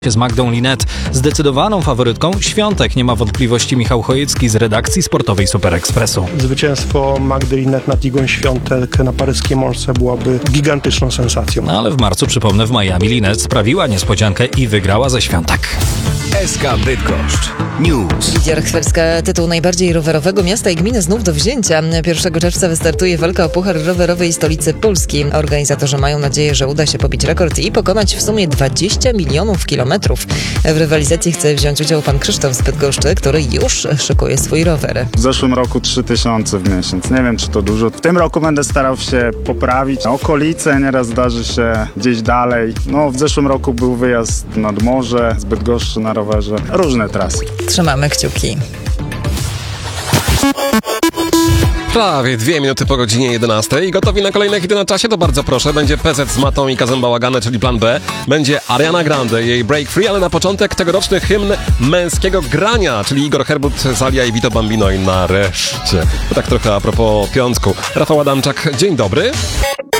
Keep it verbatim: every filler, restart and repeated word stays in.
Z Magdą Linette. Zdecydowaną faworytką świątek, nie ma wątpliwości, Michał Chojecki z redakcji sportowej Super Expressu. Zwycięstwo Magdy Linette nad Igą Świątek na paryskiej Morze byłaby gigantyczną sensacją. No, ale w marcu, przypomnę, w Miami Linette sprawiła niespodziankę i wygrała ze Świątek. S K Bydgoszcz News. Lidia Rachwerska, tytuł najbardziej rowerowego miasta i gminy znów do wzięcia. pierwszego czerwca wystartuje walka o puchar rowerowej stolicy Polski. Organizatorzy mają nadzieję, że uda się pobić rekord i pokonać w sumie dwadzieścia milionów kilometrów. W rywalizacji chce wziąć udział pan Krzysztof z Bydgoszczy, który już szykuje swój rower. W zeszłym roku trzy tysiące w miesiąc. Nie wiem, czy to dużo. W tym roku będę starał się poprawić okolice, nieraz zdarzy się gdzieś dalej. No, w zeszłym roku był wyjazd nad morze, z Bydgoszczy na rowerze. Różne trasy. Trzymamy kciuki. Prawie dwie minuty po godzinie jedenastej. Gotowi na kolejne hity na czasie? To bardzo proszę. Będzie P Z z Matą i Kazem Bałagane, czyli plan B. Będzie Ariana Grande, jej Break Free, ale na początek tegoroczny hymn męskiego grania, czyli Igor Herbut, Zalia i Vito Bambino i nareszcie. To tak trochę a propos piątku. Rafał Adamczak, dzień dobry.